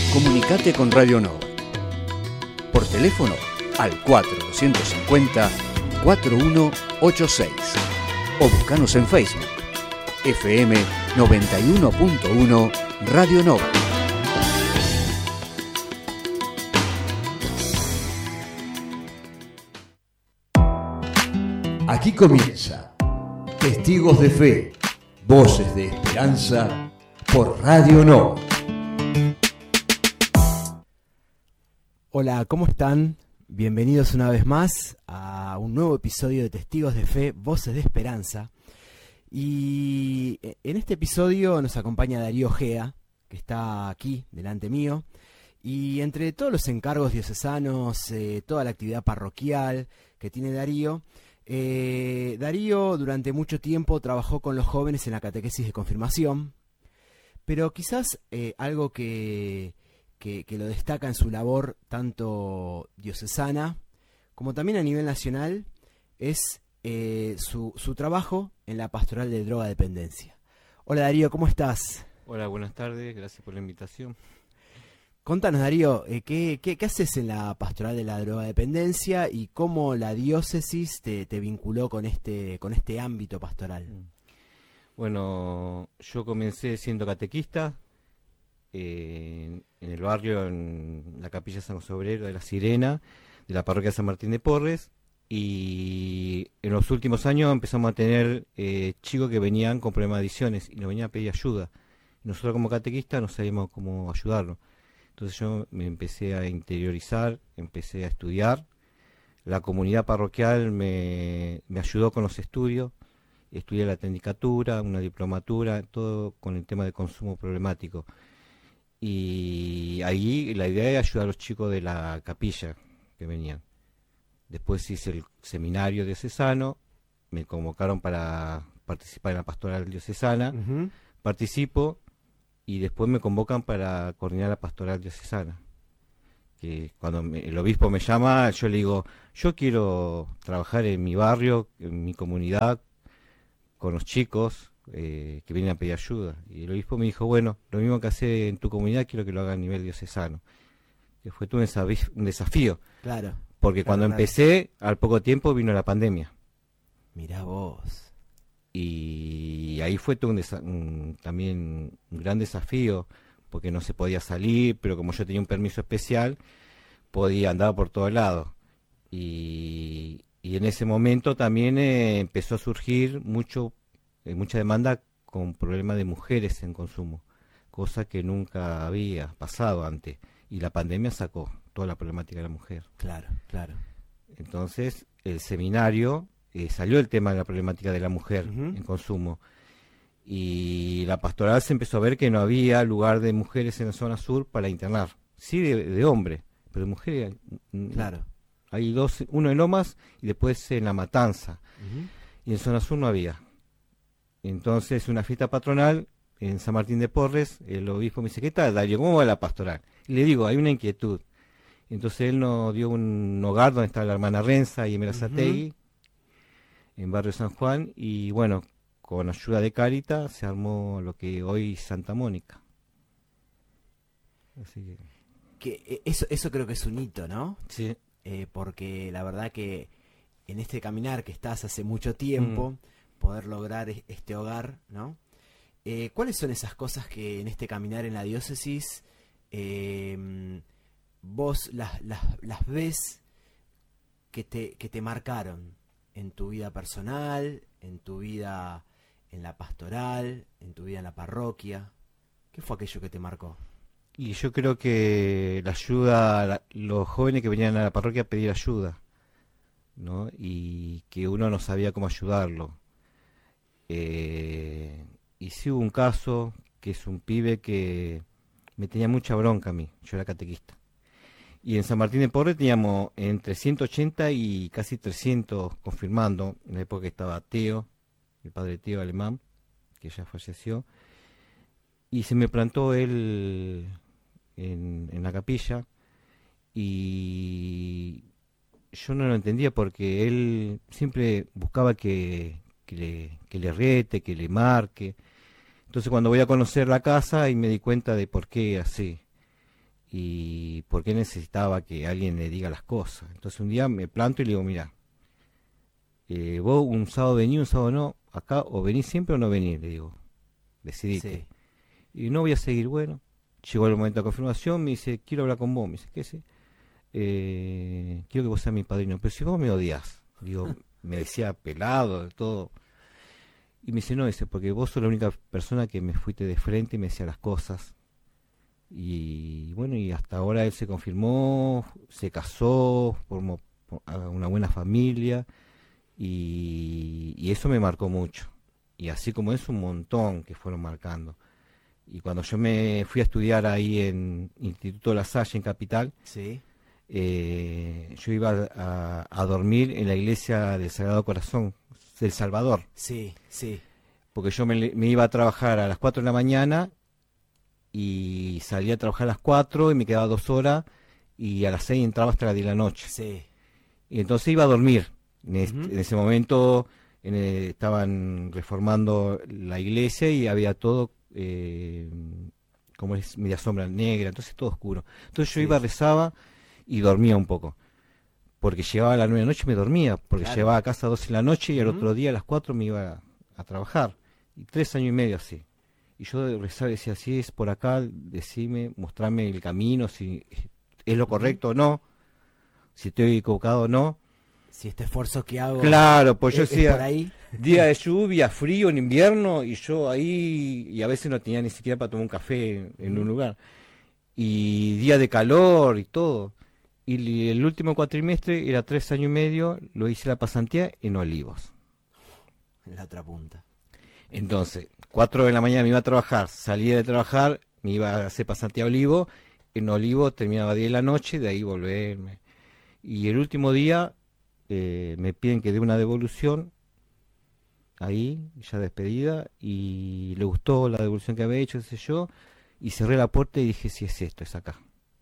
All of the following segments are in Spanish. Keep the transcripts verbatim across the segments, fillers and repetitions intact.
Comunicate con Radio Nova. Por teléfono al cuatro dos cinco cero, cuatro uno ocho seis o buscanos en Facebook. F M noventa y uno punto uno Radio Nova. Aquí comienza Testigos de Fe, Voces de Esperanza por Radio Nova. Hola, ¿cómo están? Bienvenidos una vez más a un nuevo episodio de Testigos de Fe, Voces de Esperanza. Y en este episodio nos acompaña Darío Gea, que está aquí delante mío. Y entre todos los encargos diocesanos, eh, toda la actividad parroquial que tiene Darío, eh, Darío durante mucho tiempo trabajó con los jóvenes en la catequesis de confirmación. Pero quizás eh, algo que... Que, que lo destaca en su labor tanto diocesana como también a nivel nacional es eh, su, su trabajo en la pastoral de drogadependencia. Hola Darío, ¿cómo estás? Hola, buenas tardes, gracias por la invitación. Contanos Darío, eh, ¿qué, qué, ¿qué haces en la pastoral de la drogadependencia y cómo la diócesis te, te vinculó con este, con este ámbito pastoral? Bueno, yo comencé siendo catequista Eh, en el barrio, en la capilla San José Obrero de La Sirena, de la parroquia San Martín de Porres, y en los últimos años empezamos a tener eh, chicos que venían con problemas de adicciones y nos venían a pedir ayuda. Nosotros como catequistas no sabíamos cómo ayudarlos. Entonces yo me empecé a interiorizar, empecé a estudiar. La comunidad parroquial me, me ayudó con los estudios. Estudié la tecnicatura, una diplomatura, todo con el tema de consumo problemático. Y ahí la idea era ayudar a los chicos de la capilla que venían. Después hice el seminario diocesano, me convocaron para participar en la pastoral diocesana, uh-huh. Participo y después me convocan para coordinar la pastoral diocesana. Que cuando me, el obispo me llama, yo le digo, yo quiero trabajar en mi barrio, en mi comunidad, con los chicos Eh, que vienen a pedir ayuda. Y el obispo me dijo, bueno, lo mismo que hace en tu comunidad, quiero que lo haga a nivel diocesano. Que fue todo un desafío. Claro. Porque claro, cuando claro. empecé, al poco tiempo vino la pandemia. Mirá vos. Y ahí fue todo un, desa- un también un gran desafío, porque no se podía salir, pero como yo tenía un permiso especial, podía andar por todos lados. Y, y en ese momento también eh, empezó a surgir mucho Hay mucha demanda con problemas de mujeres en consumo, cosa que nunca había pasado antes, y la pandemia sacó toda la problemática de la mujer. Claro, claro. Entonces, el seminario, eh, salió el tema de la problemática de la mujer uh-huh. en consumo, y la pastoral se empezó a ver que no había lugar de mujeres en la zona sur para internar, sí de, de hombres, pero de mujeres, claro. Hay dos, uno en Lomas y después en La Matanza, uh-huh. y en zona sur no había. Entonces, una fiesta patronal en San Martín de Porres, el obispo me dice, ¿qué tal, Darío? ¿Cómo va la pastoral? Y le digo, hay una inquietud. Entonces él nos dio un hogar donde está la hermana Renza y Emerazategui, uh-huh. en barrio San Juan, y bueno, con ayuda de Cáritas se armó lo que hoy es Santa Mónica. Así que... que eso, eso creo que es un hito, ¿no? Sí. Eh, porque la verdad que en este caminar que estás hace mucho tiempo... Mm. poder lograr este hogar, ¿no? Eh, ¿Cuáles son esas cosas que en este caminar en la diócesis eh, vos las, las, las ves que te, que te marcaron en tu vida personal, en tu vida en la pastoral, en tu vida en la parroquia? ¿Qué fue aquello que te marcó? Y yo creo que la ayuda, la, los jóvenes que venían a la parroquia a pedir ayuda, ¿no? Y que uno no sabía cómo ayudarlo. Eh, y sí hubo un caso que es un pibe que me tenía mucha bronca a mí, yo era catequista, y en San Martín de Porres teníamos entre ciento ochenta y casi trescientos confirmando, en la época que estaba Teo, el padre Teo alemán, que ya falleció, y se me plantó él en, en la capilla, y yo no lo entendía porque él siempre buscaba que que le, que le rete, que le marque. Entonces cuando voy a conocer la casa y me di cuenta de por qué así. y porque necesitaba que alguien le diga las cosas. Entonces un día me planto y le digo, mira, eh, vos un sábado venís, un sábado no, acá o venís siempre o no venís, le digo, decidiste. Sí. Y no voy a seguir, bueno, llegó el momento de confirmación, me dice, quiero hablar con vos, me dice, ¿qué sé? Eh, quiero que vos seas mi padrino, pero si vos me odias, digo, me decía pelado, de todo. Y me dice, no, dice, porque vos sos la única persona que me fuiste de frente y me decía las cosas. Y bueno, y hasta ahora él se confirmó, se casó, formó una buena familia, y, y eso me marcó mucho. Y así como es, un montón que fueron marcando. Y cuando yo me fui a estudiar ahí en Instituto La Salle, en Capital, sí. eh, yo iba a, a dormir en la iglesia del Sagrado Corazón del Salvador. Sí, sí. Porque yo me, me iba a trabajar a las cuatro de la mañana y salía a trabajar a las cuatro y me quedaba dos horas y a las seis entraba hasta las diez de la noche. Sí. Y entonces iba a dormir. En, este, Uh-huh. en ese momento en el, estaban reformando la iglesia y había todo, eh, como es, media sombra negra, entonces todo oscuro. Entonces yo sí. iba, rezaba y dormía un poco. Porque llegaba a las nueve de la noche y me dormía, porque claro. llegaba a casa a doce de la noche y uh-huh. al otro día a las cuatro me iba a, a trabajar. Y tres años y medio así. Y yo rezaba y decía, si es por acá, decime, mostrame el camino, si es lo correcto uh-huh. o no, si estoy equivocado o no. Si este esfuerzo que hago... Claro, pues yo es, decía, es por ahí. Día de lluvia, frío en invierno, y yo ahí, y a veces no tenía ni siquiera para tomar un café en, en uh-huh. un lugar. Y día de calor y todo. Y el último cuatrimestre, era tres años y medio, lo hice la pasantía en Olivos. En la otra punta. Entonces, cuatro de la mañana me iba a trabajar, salía de trabajar, me iba a hacer pasantía a Olivo, en Olivo terminaba a diez de la noche, de ahí volverme. Y el último día eh, me piden que dé una devolución, ahí, ya despedida, y le gustó la devolución que había hecho, qué sé yo, y cerré la puerta y dije, si es esto, es acá.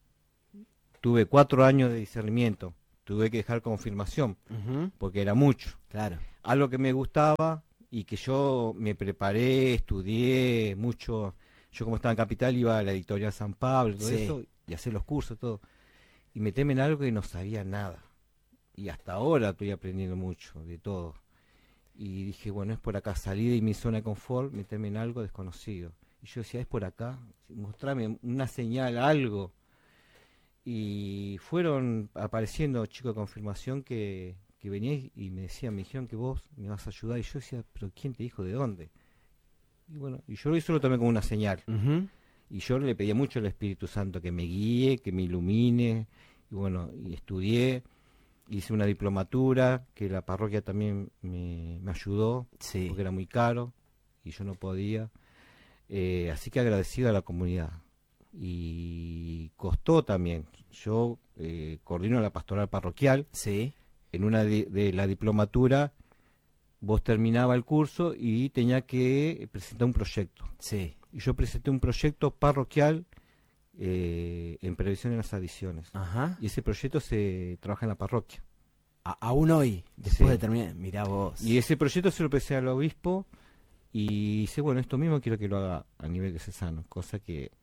Tuve cuatro años de discernimiento, tuve que dejar confirmación, uh-huh. porque era mucho. Claro. Algo que me gustaba y que yo me preparé, estudié mucho. Yo como estaba en Capital iba a la editorial San Pablo, todo sí. eso, y hacer los cursos, todo. Y meterme en algo que no sabía nada. Y hasta ahora estoy aprendiendo mucho de todo. Y dije, bueno, es por acá, salí de mi zona de confort, meterme en algo desconocido. Y yo decía, es por acá, mostrame una señal, algo. Y fueron apareciendo chicos de confirmación que, que venían y me decían, me dijeron que vos me vas a ayudar. Y yo decía, pero ¿quién te dijo de dónde? Y bueno, y yo eso lo tomé como una señal. Uh-huh. Y yo le pedía mucho al Espíritu Santo que me guíe, que me ilumine. Y bueno, y estudié, hice una diplomatura, que la parroquia también me, me ayudó, sí. porque era muy caro y yo no podía. Eh, así que agradecido a la comunidad. Y costó también. Yo eh, coordino la pastoral parroquial. Sí. En una de, de la diplomatura, vos terminaba el curso y tenía que presentar un proyecto. Sí. Y yo presenté un proyecto parroquial eh, en prevención de las adicciones. Ajá. Y ese proyecto se trabaja en la parroquia. A, aún hoy, después sí. de terminar, mirá vos. Y ese proyecto se lo presenté al obispo y dice, bueno, esto mismo quiero que lo haga a nivel diocesano, cosa que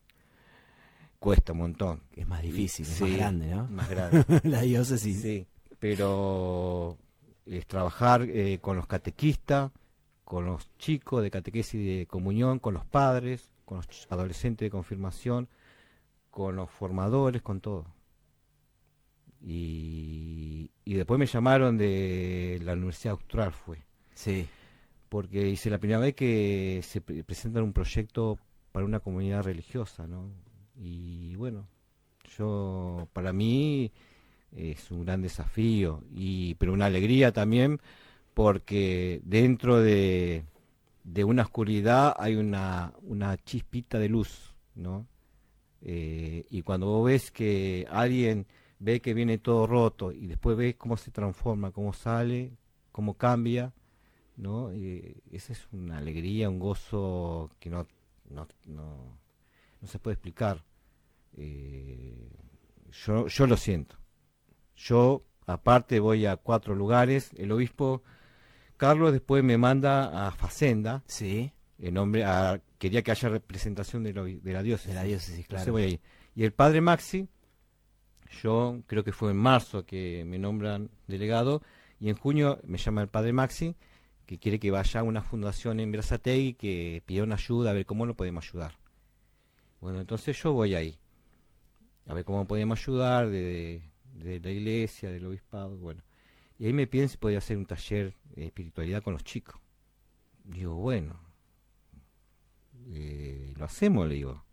cuesta un montón. Es más difícil, y, es sí, más grande, ¿no? Más grande. La diócesis. Sí, pero es trabajar eh, con los catequistas, con los chicos de catequesis y de comunión, con los padres, con los adolescentes de confirmación, con los formadores, con todo. Y, y después me llamaron de la Universidad Austral, fue. Sí. Porque hice la primera vez que se pre- presentan un proyecto para una comunidad religiosa, ¿no? Y bueno, yo, para mí es un gran desafío, y pero una alegría también, porque dentro de, de una oscuridad hay una, una chispita de luz, ¿no? Eh, y cuando vos ves que alguien ve que viene todo roto y después ves cómo se transforma, cómo sale, cómo cambia, ¿no? Eh, esa es una alegría, un gozo que no, no, no, no se puede explicar. Eh, yo, yo lo siento. Yo, aparte, voy a cuatro lugares. El obispo Carlos después me manda a Facenda, sí, en nombre a, que quería que haya representación de, lo, de la diócesis. De la diócesis, claro. Entonces voy ahí. Y el padre Maxi, yo creo que fue en marzo que me nombran delegado, y en junio me llama el padre Maxi, que quiere que vaya a una fundación en Berazategui, que pidieron ayuda, a ver cómo lo podemos ayudar. Bueno, entonces yo voy ahí, a ver cómo podemos ayudar, de, de, de la iglesia, del obispado, bueno. Y ahí me piden si podía hacer un taller de espiritualidad con los chicos. Digo, bueno, eh, lo hacemos, le digo.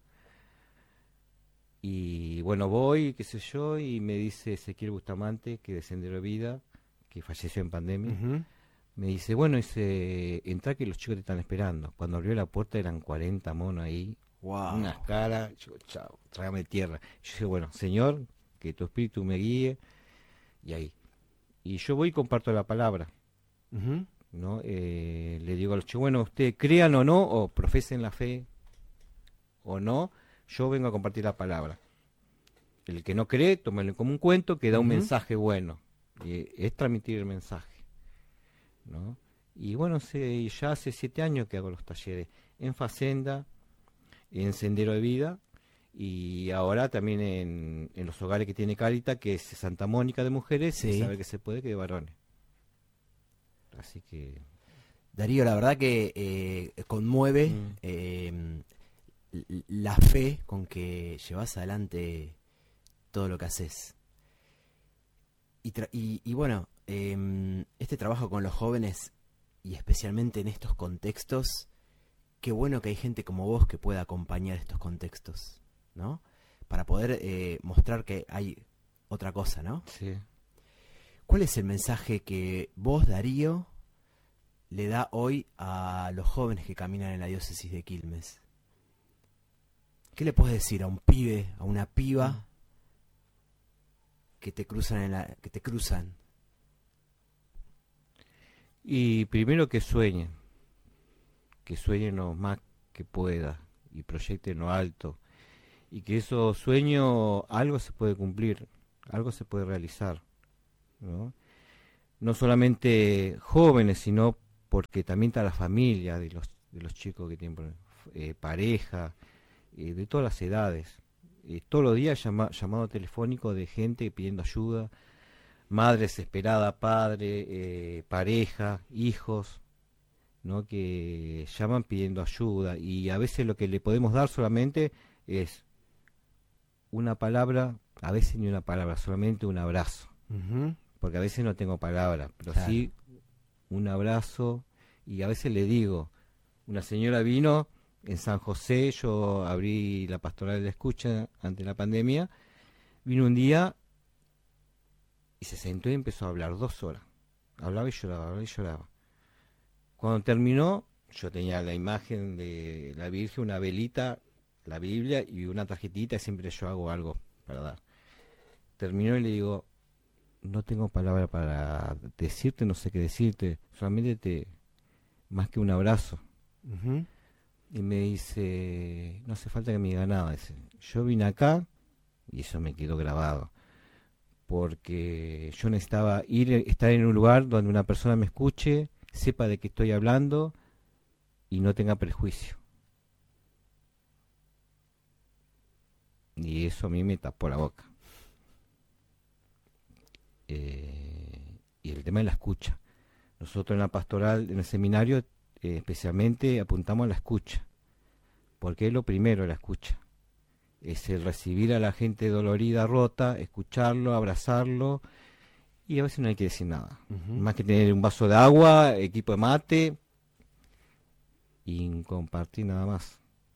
Y bueno, voy, qué sé yo, y me dice Ezequiel Bustamante, que de Sendero de Vida, que falleció en pandemia, Uh-huh. me dice, bueno, dice, entra que los chicos te están esperando. Cuando abrió la puerta eran cuarenta monos ahí, Wow. unas caras, yo, chao, trágame tierra. Yo dije, bueno, Señor, que tu espíritu me guíe, y ahí. Y yo voy y comparto la palabra, Uh-huh. ¿no? Eh, le digo a los chicos, bueno, ustedes crean o no, o profesen la fe o no, yo vengo a compartir la palabra. El que no cree, tómenlo como un cuento que da un Uh-huh. mensaje bueno. Y es transmitir el mensaje, ¿no? Y bueno, se, ya hace siete años que hago los talleres en Facenda, en Sendero de Vida, y ahora también en, en los hogares que tiene Carita, que es Santa Mónica de mujeres, Sí. y sabe que se puede que de varones. Así que... Darío, la verdad que eh, conmueve Mm. eh, l- la fe con que llevas adelante todo lo que haces. Y, tra- y, y bueno, em, este trabajo con los jóvenes, y especialmente en estos contextos, qué bueno que hay gente como vos que pueda acompañar estos contextos, ¿no? Para poder eh, mostrar que hay otra cosa, ¿no? Sí. ¿Cuál es el mensaje que vos, Darío, le da hoy a los jóvenes que caminan en la diócesis de Quilmes? ¿Qué le puedes decir a un pibe, a una piba que te cruzan en la, que te cruzan? Y primero que sueñen, que sueñen lo más que pueda y proyecten lo alto, y que esos sueños, algo se puede cumplir, algo se puede realizar, ¿no? No solamente jóvenes, sino porque también está la familia de los, de los chicos que tienen eh, pareja, eh, de todas las edades. Eh, todos los días llama, llamado telefónico de gente pidiendo ayuda, madre desesperada, padre, eh, pareja, hijos, ¿no? Que llaman pidiendo ayuda, y a veces lo que le podemos dar solamente es una palabra, a veces ni una palabra, solamente un abrazo, Ujú. porque a veces no tengo palabras, pero Claro. sí un abrazo. Y a veces le digo, una señora vino en San José, yo abrí la pastoral de la escucha ante la pandemia, vino un día y se sentó y empezó a hablar dos horas, hablaba y lloraba, hablaba y lloraba. Cuando terminó, yo tenía la imagen de la Virgen, una velita, la Biblia y una tarjetita, y siempre yo hago algo para dar. Terminó y le digo, no tengo palabra para decirte, no sé qué decirte, solamente te, más que un abrazo. Ujú. Y me dice, no hace falta que me diga nada. Dice, yo vine acá, y eso me quedó grabado, porque yo necesitaba ir, estar en un lugar donde una persona me escuche, sepa de qué estoy hablando y no tenga prejuicio. Y eso a mí me tapó la boca. Eh, y el tema de la escucha. Nosotros en la pastoral, en el seminario, eh, especialmente apuntamos a la escucha, porque es lo primero, la escucha. Es el recibir a la gente dolorida, rota, escucharlo, abrazarlo, y a veces no hay que decir nada. Ujú. Más que tener un vaso de agua, equipo de mate, y compartir nada más.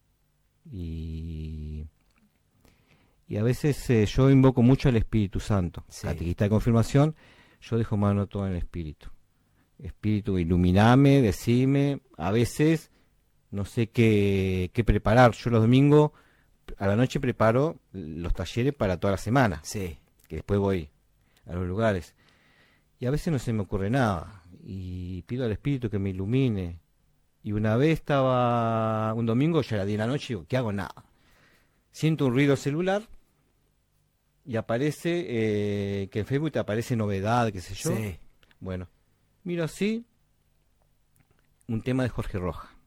Y, y a veces eh, yo invoco mucho al Espíritu Santo. Sí. Catequista de confirmación, yo dejo mano todo en el Espíritu. Espíritu, iluminame, decime. A veces no sé qué, qué preparar. Yo los domingos a la noche preparo los talleres para toda la semana, Sí. que después voy a los lugares. Y a veces no se me ocurre nada. Y pido al Espíritu que me ilumine. Y una vez estaba, un domingo, ya era diez de la noche, y digo, ¿qué hago? Nada. Siento un ruido celular y aparece, eh, que en Facebook te aparece novedad, qué sé yo. Sí. Bueno, miro así, un tema de Jorge Roja.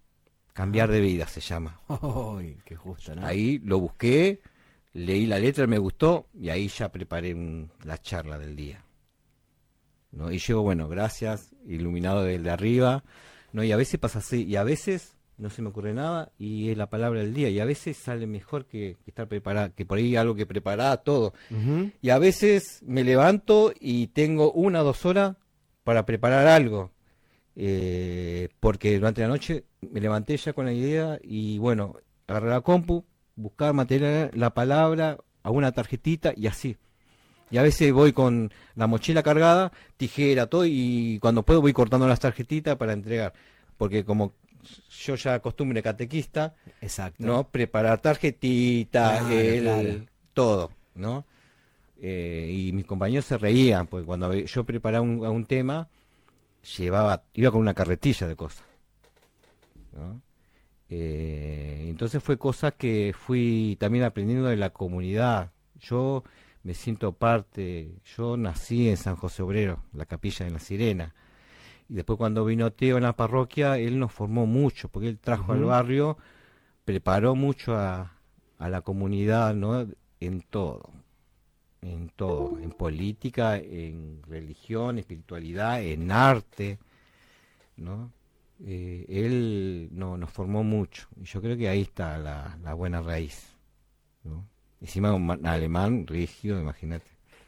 Cambiar de vida se llama. Oh, qué justo, ¿no? Ahí lo busqué, leí la letra, me gustó y ahí ya preparé un, la charla del día, ¿no? Y yo, bueno, gracias, iluminado desde arriba, ¿no? Y a veces pasa así, y a veces no se me ocurre nada y es la palabra del día, y a veces sale mejor que, que estar preparada, que por ahí algo que preparaba todo. Uh-huh. Y a veces me levanto y tengo una o dos horas para preparar algo, eh, porque durante la noche me levanté ya con la idea y bueno, agarré la compu, buscar material, la palabra, a una tarjetita y así. Y a veces voy con la mochila cargada, tijera, todo, y cuando puedo voy cortando las tarjetitas para entregar. Porque como yo ya acostumbre catequista, exacto, ¿no? Preparar tarjetitas, claro, el, claro. todo, ¿no? Eh, y mis compañeros se reían, porque cuando yo preparaba un, un tema, llevaba, iba con una carretilla de cosas, ¿no? Eh, entonces fue cosas que fui también aprendiendo de la comunidad. Yo me siento parte, yo nací en San José Obrero, la capilla de la Sirena, y después cuando vino Teo en la parroquia, él nos formó mucho, porque él trajo uh-huh. al barrio, preparó mucho a, a la comunidad, ¿no? En todo, en todo, en política, en religión, espiritualidad, en arte, ¿no? Eh, él no, nos formó mucho, y yo creo que ahí está la, la buena raíz, ¿no? Encima un alemán rígido, imagínate.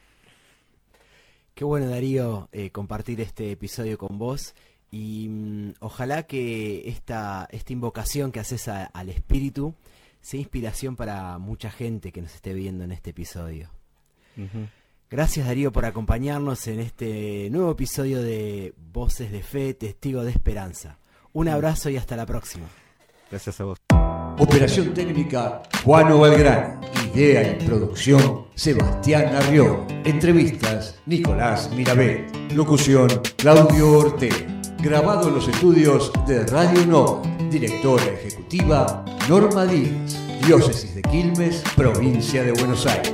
Qué bueno, Darío, eh, compartir este episodio con vos y mmm, ojalá que esta, esta invocación que haces a, al espíritu sea inspiración para mucha gente que nos esté viendo en este episodio. Uh-huh. Gracias, Darío, por acompañarnos en este nuevo episodio de Voces de Fe, Testigo de Esperanza. Un abrazo y hasta la próxima. Gracias a vos. Operación técnica Juan Valgrán. Idea y producción Sebastián Arrió. Entrevistas Nicolás Mirabet. Locución Claudio Ortega. Grabado en los estudios de Radio Nova. Directora ejecutiva Norma Díaz. Diócesis de Quilmes, provincia de Buenos Aires.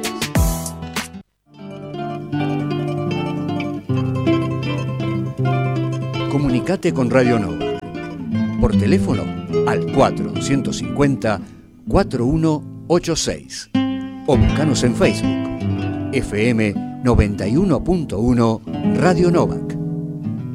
Comunicate con Radio Nova. Por teléfono al cuatro dos cinco cero, cuatro uno ocho seis o buscanos en Facebook F M noventa y uno punto uno Radio Novak.